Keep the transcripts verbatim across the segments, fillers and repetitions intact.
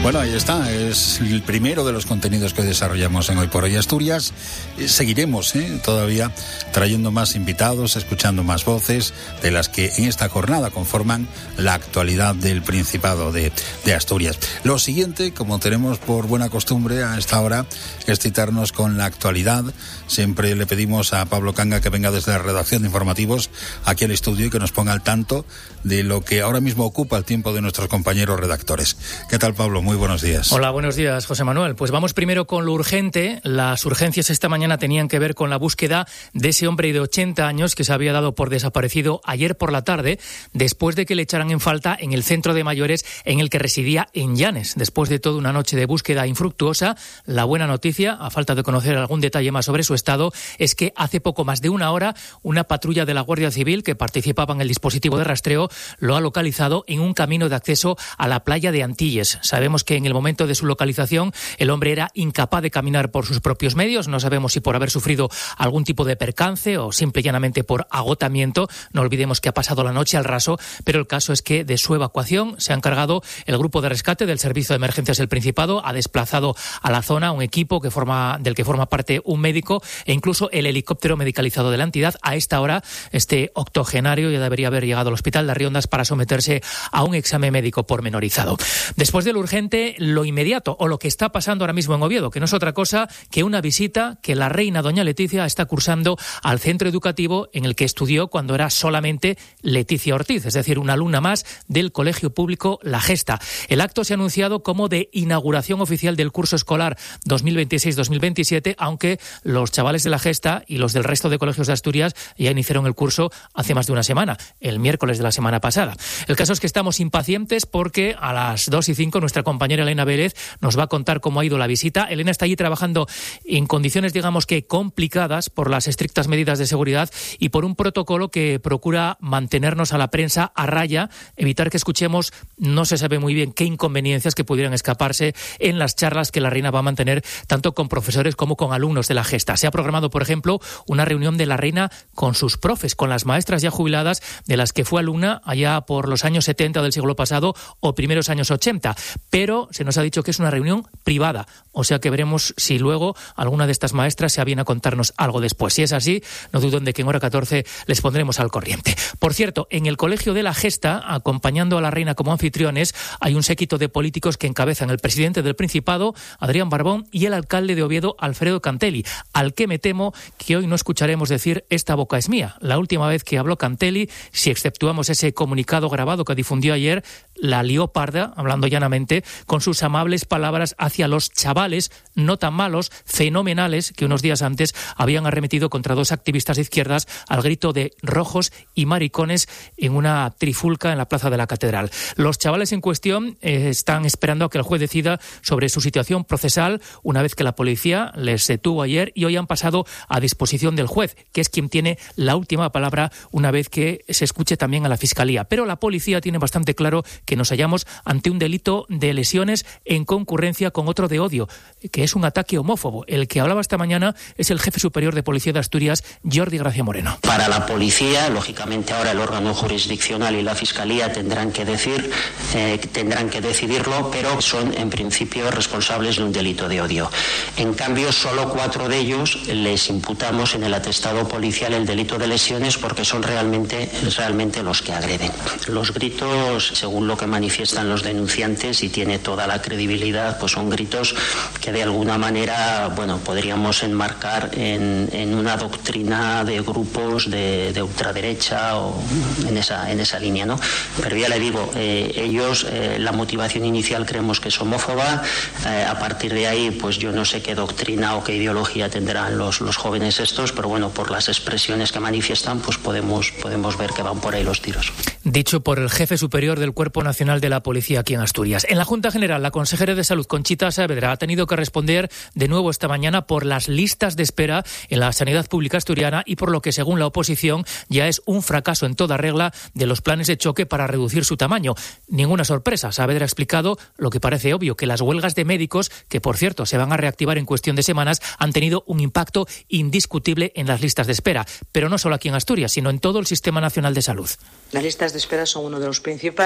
Bueno, ahí está, es el primero de los contenidos que desarrollamos en Hoy por Hoy Asturias. Seguiremos ¿eh? todavía trayendo más invitados, escuchando más voces de las que en esta jornada conforman la actualidad del Principado de, de Asturias. Lo siguiente, como tenemos por buena costumbre a esta hora, es citarnos con la actualidad. Siempre le pedimos a Pablo Canga que venga desde la redacción de informativos aquí al estudio y que nos ponga al tanto de lo que ahora mismo ocupa el tiempo de nuestros compañeros redactores. ¿Qué tal, Pablo? Muy buenos días. Hola, buenos días, José Manuel. Pues vamos primero con lo urgente. Las urgencias esta mañana tenían que ver con la búsqueda de ese hombre de ochenta años que se había dado por desaparecido ayer por la tarde, después de que le echaran en falta en el centro de mayores en el que residía en Llanes. Después de toda una noche de búsqueda infructuosa, la buena noticia, a falta de conocer algún detalle más sobre su estado, es que hace poco más de una hora una patrulla de la Guardia Civil que participaba en el dispositivo de rastreo lo ha localizado en un camino de acceso a la playa de Antilles. Sabemos que en el momento de su localización el hombre era incapaz de caminar por sus propios medios. No sabemos si por haber sufrido algún tipo de percance o simple y llanamente por agotamiento. No olvidemos que ha pasado la noche al raso, pero el caso es que de su evacuación se ha encargado el grupo de rescate del Servicio de Emergencias del Principado. Ha desplazado a la zona un equipo que forma, del que forma parte un médico e incluso el helicóptero medicalizado de la entidad. A esta hora este octogenario ya debería haber llegado al hospital de Arriondas para someterse a un examen médico pormenorizado. Después de lo urgente, lo inmediato o lo que está pasando ahora mismo en Oviedo, que no es otra cosa que una visita que la reina doña Leticia está cursando al centro educativo en el que estudió cuando era solamente Leticia Ortiz, es decir, una alumna más del colegio público La Gesta. El acto se ha anunciado como de inauguración oficial del curso escolar dos mil veintiséis dos mil veintisiete, aunque los chavales de La Gesta y los del resto de colegios de Asturias ya iniciaron el curso hace más de una semana, el miércoles de la semana pasada. El caso es que estamos impacientes porque a las dos y cinco nuestra compañera Elena Vélez nos va a contar cómo ha ido la visita. Elena está allí trabajando en condiciones, digamos que complicadas por las estrictas medidas de seguridad y por un protocolo que procura mantenernos a la prensa a raya, evitar que escuchemos, no se sabe muy bien qué inconveniencias que pudieran escaparse en las charlas que la reina va a mantener tanto con profesores como con alumnos de La Gesta. Se ha programado, por ejemplo, una reunión de la reina con sus profes, con las maestras ya jubiladas de las que fue alumna allá por los años setenta del siglo pasado o primeros años ochenta, pero se nos ha dicho que es una reunión privada, o sea que veremos si luego alguna de estas maestras se aviene a contarnos algo después. Si es así, no duden de que en hora catorce les pondremos al corriente. Por cierto, en el colegio de La Gesta, acompañando a la reina como anfitriones, hay un séquito de políticos que encabezan el presidente del Principado, Adrián Barbón, y el alcalde de Oviedo, Alfredo Cantelli, al que me temo que hoy no escucharemos decir "esta boca es mía". La última vez que habló Cantelli, si exceptuamos ese comunicado grabado que difundió ayer, la lió parda, hablando llanamente, con sus amables palabras hacia los chavales no tan malos, fenomenales, que unos días antes habían arremetido contra dos activistas de izquierdas al grito de rojos y maricones en una trifulca en la plaza de la Catedral. Los chavales en cuestión eh, están esperando a que el juez decida sobre su situación procesal una vez que la policía les detuvo ayer y hoy han pasado a disposición del juez, que es quien tiene la última palabra una vez que se escuche también a la Fiscalía. Pero la policía tiene bastante claro que nos hallamos ante un delito de lesiones en concurrencia con otro de odio, que es un ataque homófobo. El que hablaba esta mañana es el jefe superior de Policía de Asturias, Jordi Gracia Moreno. Para la policía, lógicamente ahora el órgano jurisdiccional y la Fiscalía tendrán que decir, eh, tendrán que decidirlo, pero son en principio responsables de un delito de odio. En cambio, solo cuatro de ellos les imputamos en el atestado policial el delito de lesiones porque son realmente, realmente los que agreden. Los gritos, según lo que manifiestan los denunciantes, y tiene toda la credibilidad, pues son gritos que de alguna manera, bueno, podríamos enmarcar en, en una doctrina de grupos de, de ultraderecha o en esa, en esa línea, ¿no? Pero ya le digo, eh, ellos, eh, la motivación inicial creemos que es homófoba, eh, a partir de ahí, pues yo no sé qué doctrina o qué ideología tendrán los, los jóvenes estos, pero bueno, por las expresiones que manifiestan, pues podemos, podemos ver que van por ahí los tiros. Dicho por el jefe superior del Cuerpo Nacional de la Policía aquí en Asturias. En la Junta General, la consejera de Salud, Conchita Saavedra, ha tenido que responder de nuevo esta mañana por las listas de espera en la sanidad pública asturiana y por lo que, según la oposición, ya es un fracaso en toda regla de los planes de choque para reducir su tamaño. Ninguna sorpresa. Saavedra ha explicado lo que parece obvio, que las huelgas de médicos, que por cierto se van a reactivar en cuestión de semanas, han tenido un impacto indiscutible en las listas de espera. Pero no solo aquí en Asturias, sino en todo el Sistema Nacional de Salud. Las listas de espera son uno de los principales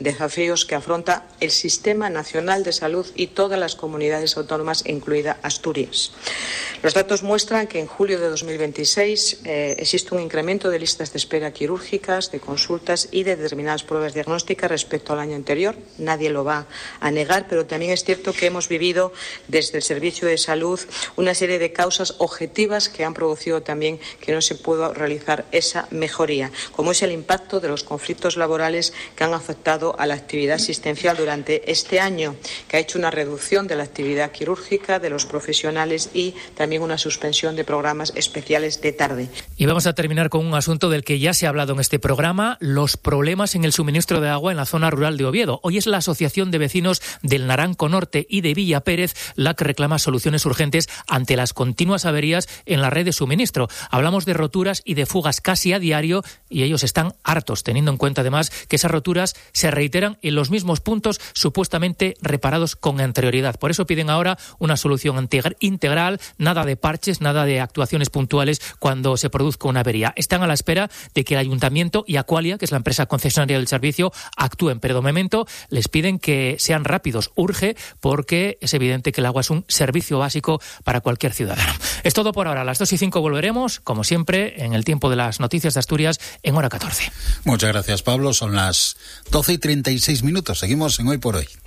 desafíos que afronta el Sistema Nacional de Salud y todas las comunidades autónomas, incluida Asturias. Los datos muestran que en julio de dos mil veintiséis eh, existe un incremento de listas de espera quirúrgicas, de consultas y de determinadas pruebas diagnósticas respecto al año anterior. Nadie lo va a negar, pero también es cierto que hemos vivido desde el Servicio de Salud una serie de causas objetivas que han producido también que no se pueda realizar esa mejoría, como es el impacto de los conflictos laborales que han afectado a la actividad asistencial durante este año, que ha hecho una reducción de la actividad quirúrgica de los profesionales y también una suspensión de programas especiales de tarde. Y vamos a terminar con un asunto del que ya se ha hablado en este programa, los problemas en el suministro de agua en la zona rural de Oviedo. Hoy es la Asociación de Vecinos del Naranco Norte y de Villa Pérez la que reclama soluciones urgentes ante las continuas averías en la red de suministro. Hablamos de roturas y de fugas casi a diario y ellos están hartos, teniendo en cuenta además que esas roturas se reiteran en los mismos puntos supuestamente reparados con anterioridad. Por eso piden ahora una solución integral, nada de parches, nada de actuaciones puntuales cuando se produzca una avería. Están a la espera de que el Ayuntamiento y Aqualia, que es la empresa concesionaria del servicio, actúen, pero de momento les piden que sean rápidos. Urge porque es evidente que el agua es un servicio básico para cualquier ciudadano. Es todo por ahora. A las dos y cinco volveremos, como siempre, en el tiempo de las noticias de Asturias en hora catorce. Muchas gracias, Pablo. Son las doce y treinta y seis minutos. Seguimos en Hoy por Hoy.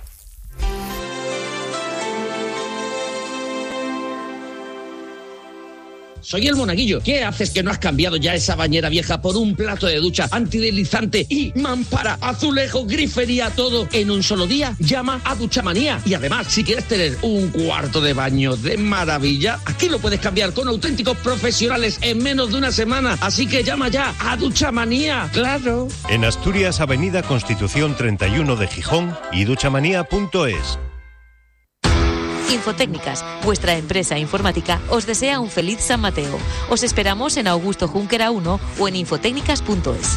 Soy el Monaguillo. ¿Qué haces que no has cambiado ya esa bañera vieja por un plato de ducha antideslizante y mampara, azulejo, grifería, todo en un solo día? Llama a Duchamanía. Y además, si quieres tener un cuarto de baño de maravilla, aquí lo puedes cambiar con auténticos profesionales en menos de una semana. Así que llama ya a Duchamanía. ¡Claro! En Asturias, Avenida Constitución treinta y uno de Gijón y duchamanía punto es. Infotécnicas, vuestra empresa informática, os desea un feliz San Mateo. Os esperamos en Augusto Junquera uno o en infotécnicas punto es.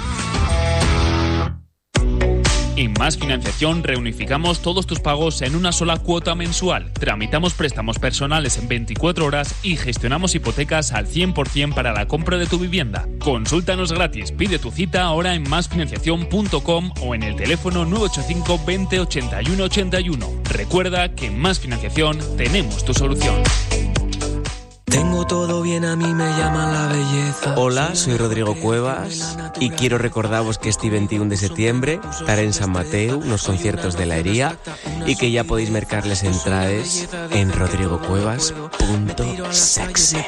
En Más Financiación reunificamos todos tus pagos en una sola cuota mensual. Tramitamos préstamos personales en veinticuatro horas y gestionamos hipotecas al cien por ciento para la compra de tu vivienda. Consúltanos gratis, pide tu cita ahora en más financiación punto com o en el teléfono nueve ocho cinco veinte ochenta y uno ochenta y uno. Recuerda que en Más Financiación tenemos tu solución. Tengo todo bien, a mí me llaman la belleza. Hola, soy Rodrigo Cuevas y quiero recordaros que este veintiuno de septiembre estaré en San Mateo, unos conciertos de la Hería, y que ya podéis mercarles entradas en rodrigo cuevas punto sexe.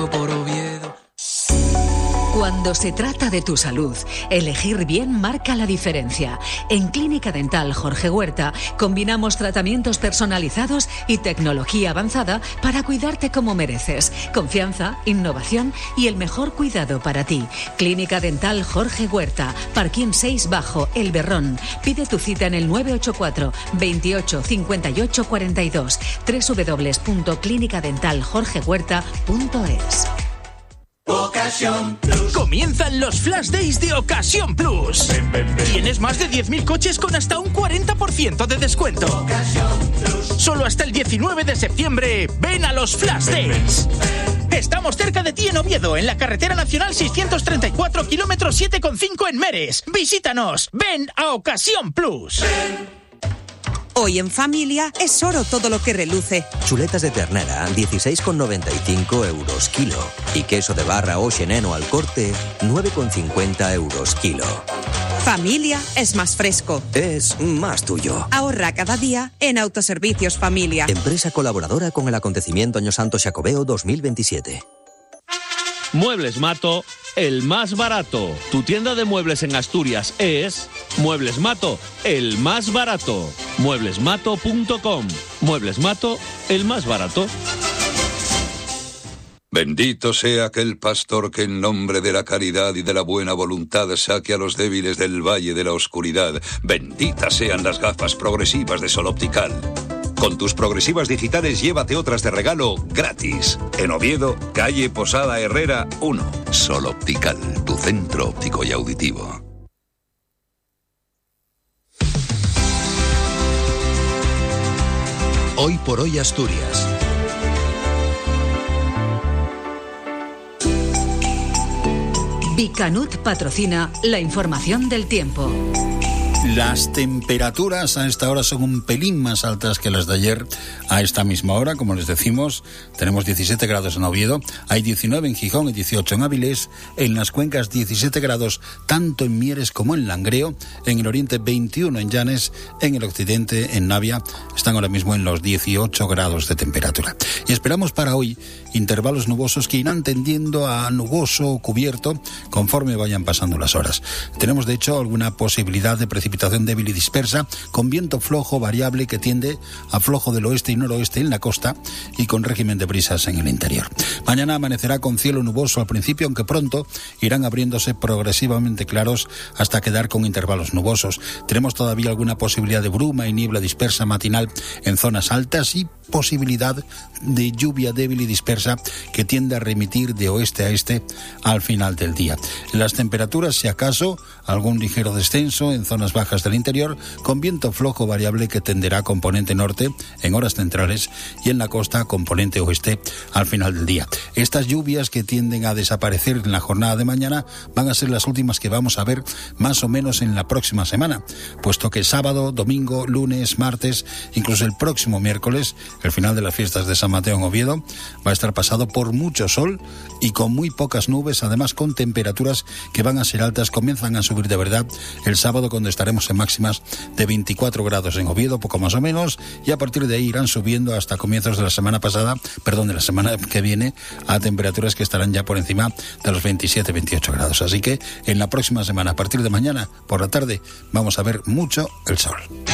Cuando se trata de tu salud, elegir bien marca la diferencia. En Clínica Dental Jorge Huerta combinamos tratamientos personalizados y tecnología avanzada para cuidarte como mereces. Confianza, innovación y el mejor cuidado para ti. Clínica Dental Jorge Huerta, Parquín seis Bajo, El Berrón. Pide tu cita en el nueve ocho cuatro veintiocho cincuenta y ocho cuarenta y dos, doble u doble u doble u punto clínica dental jorge huerta punto es. Ocasión Plus. Comienzan los Flash Days de Ocasión Plus. Ven, ven, ven. Tienes más de diez mil coches con hasta un cuarenta por ciento de descuento. Ocasión Plus. Solo hasta el diecinueve de septiembre. Ven a los Flash Days. Ven, ven. Estamos cerca de ti en Oviedo, en la carretera nacional seiscientos treinta y cuatro, kilómetro siete coma cinco en Meres. Visítanos. Ven a Ocasión Plus. Ven. Hoy en familia es oro todo lo que reluce. Chuletas de ternera, dieciséis con noventa y cinco euros kilo. Y queso de barra o xeneno al corte, nueve con cincuenta euros kilo. Familia es más fresco. Es más tuyo. Ahorra cada día en Autoservicios Familia. Empresa colaboradora con el acontecimiento Año Santo Xacobeo dos mil veintisiete. Muebles Mato, el más barato. Tu tienda de muebles en Asturias es Muebles Mato, el más barato. muebles mato punto com. Muebles Mato, el más barato. Bendito sea aquel pastor que en nombre de la caridad y de la buena voluntad saque a los débiles del valle de la oscuridad. Benditas sean las gafas progresivas de Sol Optical. Con tus progresivas digitales llévate otras de regalo gratis. En Oviedo, calle Posada Herrera uno. Sol Optical, tu centro óptico y auditivo. Hoy por hoy Asturias. Bicanut patrocina la información del tiempo. Las temperaturas a esta hora son un pelín más altas que las de ayer. A esta misma hora, como les decimos, tenemos diecisiete grados en Oviedo, hay diecinueve en Gijón y dieciocho en Avilés, en las cuencas diecisiete grados tanto en Mieres como en Langreo, en el oriente veintiuno en Llanes, en el occidente, en Navia, están ahora mismo en los dieciocho grados de temperatura. Y esperamos para hoy intervalos nubosos que irán tendiendo a nuboso o cubierto conforme vayan pasando las horas. Tenemos de hecho alguna posibilidad de precipitación débil y dispersa, con viento flojo variable que tiende a flojo del oeste y noroeste en la costa y con régimen de brisas en el interior. Mañana amanecerá con cielo nuboso al principio, aunque pronto irán abriéndose progresivamente claros hasta quedar con intervalos nubosos. Tenemos todavía alguna posibilidad de bruma y niebla dispersa matinal en zonas altas y posibilidad de lluvia débil y dispersa que tiende a remitir de oeste a este al final del día. Las temperaturas, si acaso, algún ligero descenso en zonas bajas del interior, con viento flojo variable que tenderá a componente norte en horas centrales y en la costa componente oeste al final del día. Estas lluvias que tienden a desaparecer en la jornada de mañana van a ser las últimas que vamos a ver más o menos en la próxima semana, puesto que sábado, domingo, lunes, martes, incluso el próximo miércoles, el final de las fiestas de San Mateo en Oviedo, va a estar pasado por mucho sol y con muy pocas nubes, además con temperaturas que van a ser altas, comienzan a subir de verdad el sábado, cuando estaremos en máximas de veinticuatro grados en Oviedo, poco más o menos, y a partir de ahí irán subiendo hasta comienzos de la semana pasada, perdón, de la semana que viene, a temperaturas que estarán ya por encima de los veintisiete veintiocho grados. Así que en la próxima semana, a partir de mañana por la tarde, vamos a ver mucho el sol.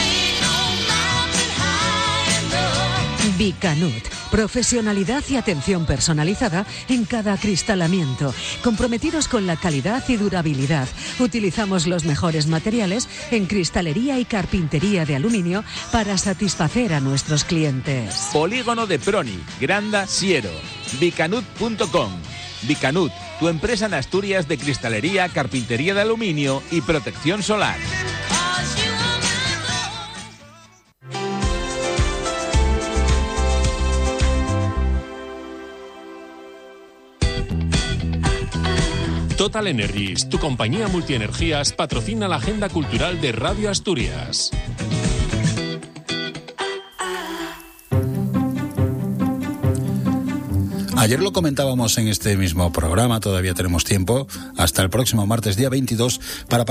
Vicanut, profesionalidad y atención personalizada en cada acristalamiento, comprometidos con la calidad y durabilidad. Utilizamos los mejores materiales en cristalería y carpintería de aluminio para satisfacer a nuestros clientes. Polígono de Proni, Granda, Siero, vicanut punto com. Vicanut, tu empresa en Asturias de cristalería, carpintería de aluminio y protección solar. Total Energies, tu compañía multienergías, patrocina la agenda cultural de Radio Asturias. Ayer lo comentábamos en este mismo programa, todavía tenemos tiempo, hasta el próximo martes, día veintidós, para